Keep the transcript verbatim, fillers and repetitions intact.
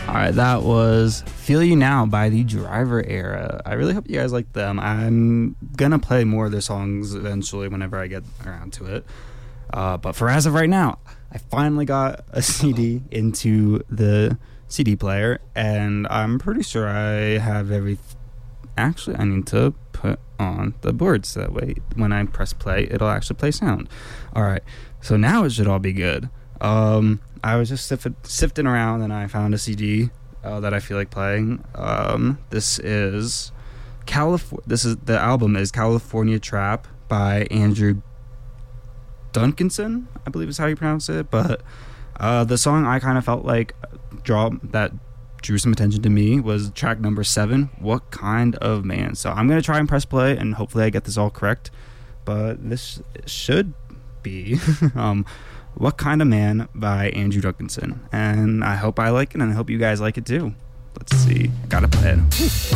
All right, that was Feel You Now by the Driver Era. I really hope you guys like them. I'm going to play more of their songs eventually whenever I get around to it. Uh, but for as of right now, I finally got a C D into the C D player, and I'm pretty sure I have every... Actually, I need to put on the boards so that way when I press play, it'll actually play sound. All right, so now it should all be good. Um... I was just sift- sifting around and I found a C D uh, that I feel like playing. Um, this is Calif- This is the album is California Trap by Andrew Duncanson, I believe is how you pronounce it. But uh, the song I kind of felt like draw that drew some attention to me was track number seven. What Kind of Man? So I'm gonna try and press play and hopefully I get this all correct. But this should be. um, What Kind of Man by Andrew Duncanson. And I hope I like it, and I hope you guys like it too. Let's see. Gotta play it.